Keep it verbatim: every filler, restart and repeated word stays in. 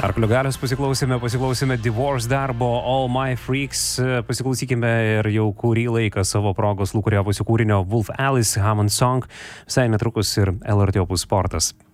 Arklio galios pasiklausėme, pasiklausėme Divorce darbo All My Freaks, pasiklausykime ir jau kurį laiką savo progos lūkurio pasikūrinio Wolf Alice Hammond Song, visai netrukus ir L R T Opus Sportas.